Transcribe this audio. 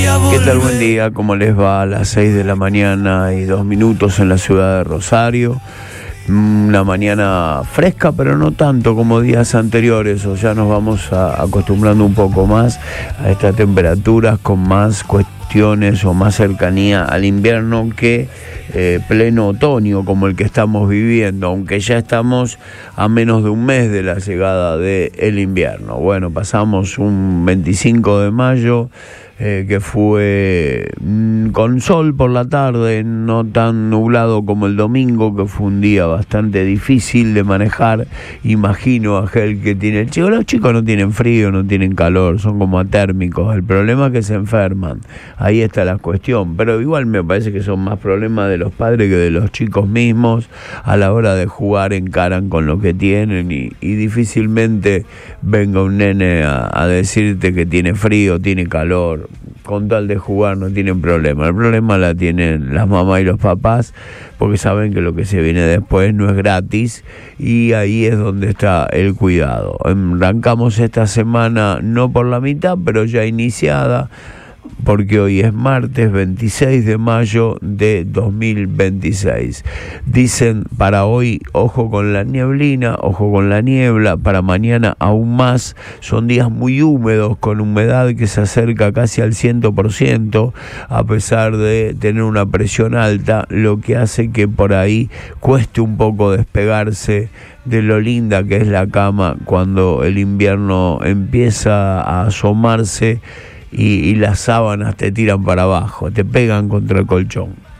¿Qué tal? Buen día, ¿cómo les va? A las 6 de la mañana y 2 minutos en la ciudad de Rosario. Una mañana fresca, pero no tanto como días anteriores, o ya nos vamos acostumbrando un poco más a estas temperaturas con más cuestiones o más cercanía al invierno que pleno otoño como el que estamos viviendo, aunque ya estamos a menos de un mes de la llegada del invierno. Bueno, pasamos un 25 de mayo que fue con sol por la tarde, no tan nublado como el domingo, que fue un día bastante difícil de manejar. Imagino aquel que tiene el chico. Los chicos no tienen frío, no tienen calor, son como atérmicos. El problema es que se enferman. Ahí está la cuestión. Pero igual me parece que son más problemas de los padres que de los chicos mismos. A la hora de jugar encaran con lo que tienen y difícilmente venga un nene a decirte que tiene frío, tiene calor. Con tal de jugar no tienen problema. El problema la tienen las mamás y los papás, porque saben que lo que se viene después no es gratis, y ahí es donde está el cuidado. Arrancamos esta semana no por la mitad, pero ya iniciada, porque hoy es martes 26 de mayo de 2026. Dicen para hoy, ojo con la nieblina, ojo con la niebla, para mañana aún más. Son días muy húmedos, con humedad que se acerca casi al 100%, a pesar de tener una presión alta, lo que hace que por ahí cueste un poco despegarse de lo linda que es la cama cuando el invierno empieza a asomarse y las sábanas te tiran para abajo, te pegan contra el colchón.